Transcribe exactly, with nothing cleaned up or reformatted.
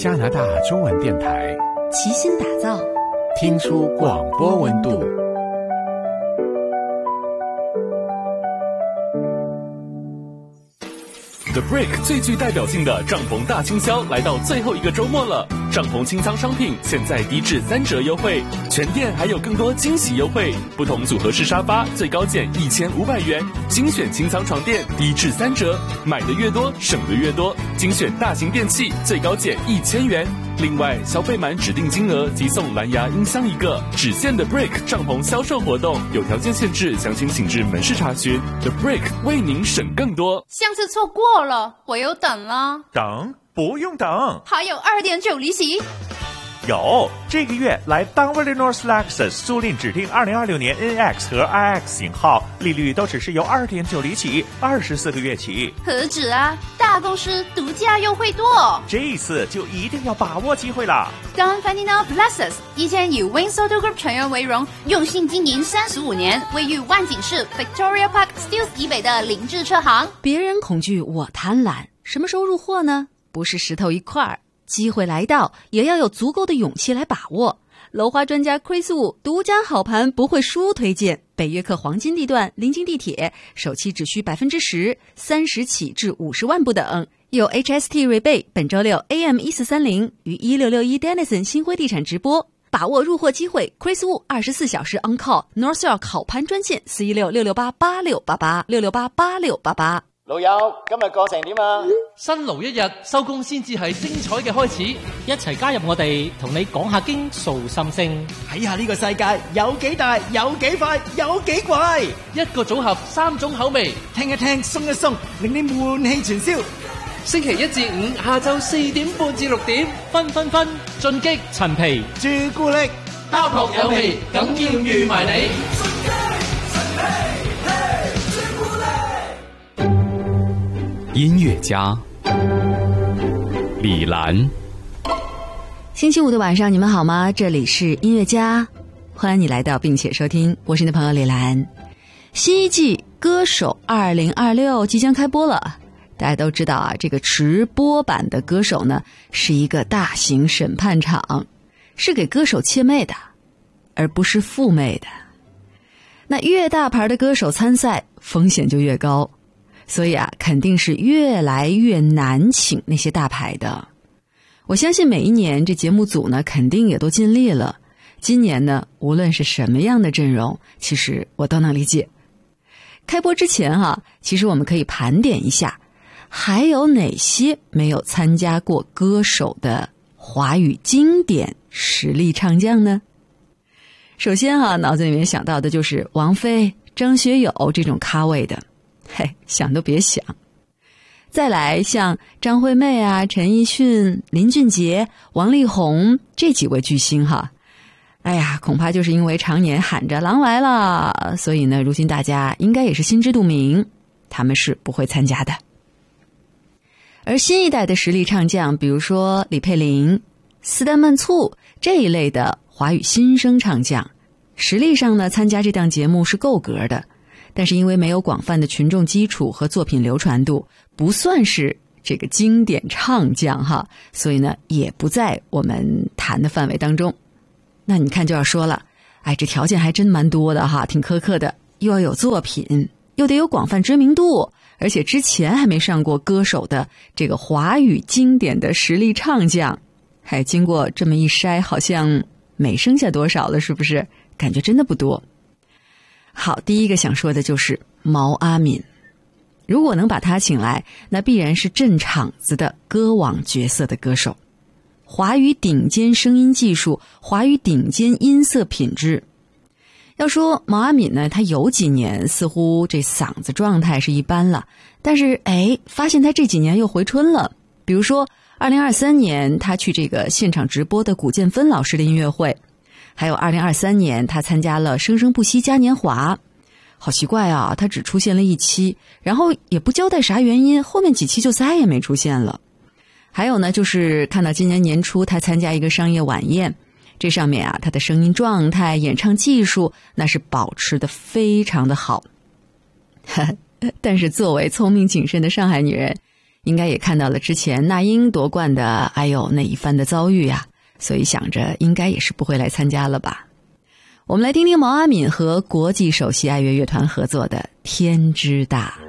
加拿大中文电台齐心打造， 听出广播温度。The Brick 最具代表性的帐篷大清销来到最后一个周末了，帐篷清仓商品现在低至三折优惠，全店还有更多惊喜优惠，不同组合式沙发最高减一千五百元，精选清仓床垫低至三折，买的越多省的越多，精选大型电器最高减一千元。另外，消费满指定金额即送蓝牙音箱一个。只限的 Brick 帐篷销售活动，有条件限制，详情请至门市查询。The Brick 为您省更多。 上次错过了，我又等了。 等？不用等。 还有 二点九 厘息。 有，这个月来 Dunwoody North Lexus 租赁指定二零二六年 N X 和 I X 型号，利率都只是由 二点九 厘起，二十四个月起。 何止啊，大公司独家优惠多， 这一次就一定要把握机会了。 Dunwoody North Lexus 以前以 Windsor Group 成员为荣，用心经营三十五年，位于万景市 Victoria Park Steeles 以北的凌志车行。 别人恐惧，我贪婪，什么时候入货呢？不是石头一块，机会来到也要有足够的勇气来把握。楼花专家 Chris Wu 独家好盘不会输推荐，北约克黄金地段临近地铁，首期只需百分之十，三十起至五十万不等。有 H S T rebate， 本周六 A M 一四三零于一六六一 Denison 新辉地产直播，把握入货机会。Chris Wu 二十四小时 on call， North York 好盘專線四一六六六八八六八八六六八八六八八。 老友，今日過成點啊？ 辛勞一日，收工先至係精彩嘅開始。一齊加入我哋，同你講下經，訴心聲。 睇下呢個世界有幾大，有幾快，有幾怪。 一個組合，三種口味， 聽一聽，鬆一鬆，令你悶氣全消。 星期一至五下晝四點半至六點，分分分進擊陳皮朱古力， 包撲有味，梗要預埋你。 音乐家李兰， 星期五的晚上你们好吗？这里是音乐家，欢迎你来到并且收听，我是你的朋友李兰。新一季歌手二零二六即将开播了，大家都知道啊，这个直播版的歌手呢是一个大型审判场，是给歌手切妹的，而不是赴妹的。那越大牌的歌手参赛，风险就越高。所以啊，肯定是越来越难请那些大牌的。我相信每一年这节目组呢，肯定也都尽力了。今年呢，无论是什么样的阵容，其实我都能理解。开播之前哈、啊，其实我们可以盘点一下，还有哪些没有参加过歌手的华语经典实力唱将呢？首先哈、啊，脑子里面想到的就是王菲、张学友这种咖位的。嘿，想都别想。再来像张惠妹啊、陈奕迅、林俊杰、王力宏这几位巨星哈，哎呀，恐怕就是因为常年喊着狼来了，所以呢，如今大家应该也是心知肚明，他们是不会参加的。而新一代的实力唱将，比如说李佩玲、斯丹曼醋这一类的华语新生唱将，实力上呢，参加这档节目是够格的。但是因为没有广泛的群众基础和作品流传度，不算是这个经典唱将哈，所以呢也不在我们谈的范围当中。那你看就要说了，哎，这条件还真蛮多的哈，挺苛刻的，又要有作品，又得有广泛知名度，而且之前还没上过歌手的这个华语经典的实力唱将，还经过这么一筛，好像没剩下多少了，是不是？感觉真的不多。好，第一个想说的就是毛阿敏。如果能把他请来，那必然是镇场子的歌王角色的歌手，华语顶尖声音技术，华语顶尖音色品质。要说毛阿敏呢，他有几年似乎这嗓子状态是一般了，但是哎，发现他这几年又回春了。比如说二零二三年他去这个现场直播的古建芬老师的音乐会，还有二零二三年他参加了生生不息嘉年华。好奇怪啊，他只出现了一期，然后也不交代啥原因，后面几期就再也没出现了。还有呢，就是看到今年年初他参加一个商业晚宴，这上面啊，他的声音状态、演唱技术那是保持得非常的好。但是作为聪明谨慎的上海女人， 应该也看到了之前那英夺冠的哎呦那一番的遭遇啊，所以想着应该也是不会来参加了吧。我们来听听毛阿敏和国际首席爱乐乐团合作的《天之大》。